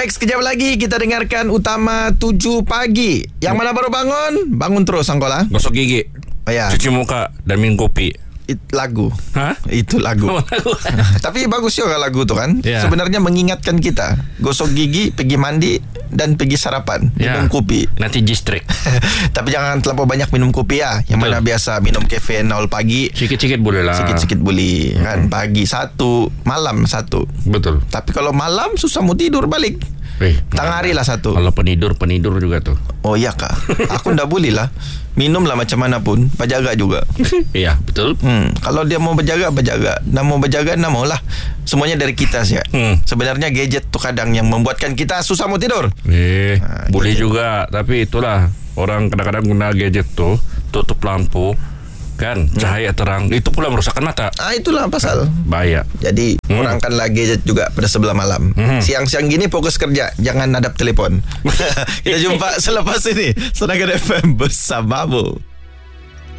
Baik, sekejap lagi kita dengarkan Utama 7 pagi. Yang mana baru bangun, bangun terus Angkola. Gosok gigi, Ya, cuci muka, dan minum kopi. lagu. Hah? Itu lagu. Oh, lagu. Tapi bagus juga lagu tu kan. Ya. Sebenarnya mengingatkan kita gosok gigi, pergi mandi, dan pergi sarapan, minum kopi. Nanti gistrik. Tapi jangan terlalu banyak minum kopi ya. Yang mana biasa minum kafein awal pagi, Sikit-sikit boleh lah. sikit-sikit boleh kan. Pagi satu, malam satu. Betul. Tapi kalau malam susah mau tidur balik. Tengah hari lah satu. Kalau penidur juga tuh. Oh iya kak, aku ndak boleh lah. Minum lah macam mana pun, berjaga juga. Iya, betul. Kalau dia mau berjaga, berjaga. Nak mau berjaga, nak mau lah. Semuanya dari kita sih. Sebenarnya gadget tu kadang yang membuatkan kita susah mau tidur. Boleh juga. Tapi itulah, orang kadang-kadang guna gadget tuh, tutup lampu kan, cahaya terang, itu pula merusakkan mata. Itulah pasal. Bahaya. Jadi kurangkanlah gadget juga pada sebelah malam. Siang-siang gini fokus kerja, jangan hadap telepon. Kita jumpa selepas ini. Sonora FM bersamamu.